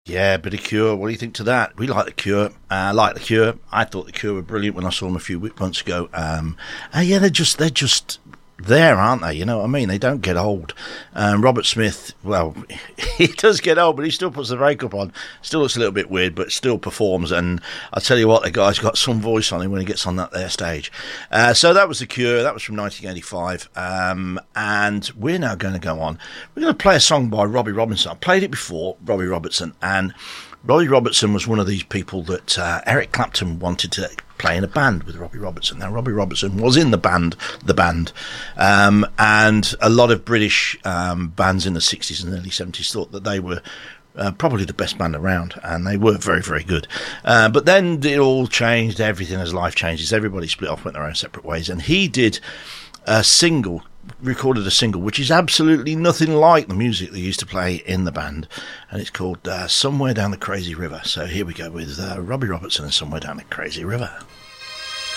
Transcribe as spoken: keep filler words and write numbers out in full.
Yeah, bit of Cure. What do you think to that? We like the Cure. Uh, I like the Cure. I thought the Cure were brilliant when I saw them a few months ago. Um, uh, yeah, they're just they're just there, aren't they? You know what I mean? They don't get old. Um, Robert Smith, well, he does get old, but he still puts the makeup on. Still looks a little bit weird, but still performs. And I tell you what, the guy's got some voice on him when he gets on that there stage. Uh, so that was the Cure. That was from nineteen eighty-five. Um, and we're now going to go on. We're going to play a song by Robbie Robertson. I played it before, Robbie Robertson, and Robbie Robertson was one of these people that uh, Eric Clapton wanted to play in a band with Robbie Robertson. Now, Robbie Robertson was in the band, the band, um, and a lot of British um, bands in the sixties and early seventies thought that they were uh, probably the best band around, and they were very, very good. Uh, but then it all changed, everything as life changes. Everybody split off, went their own separate ways, and he did a single, recorded a single, which is absolutely nothing like the music they used to play in the band, and it's called uh, Somewhere Down the Crazy River. So here we go with uh, Robbie Robertson and Somewhere Down the Crazy River.